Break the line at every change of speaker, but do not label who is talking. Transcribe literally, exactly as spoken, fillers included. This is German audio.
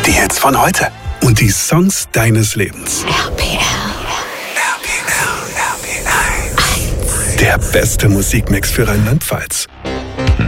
Die Hits von heute und die Songs deines Lebens.
R P L.
Der beste Musikmix für Rheinland-Pfalz.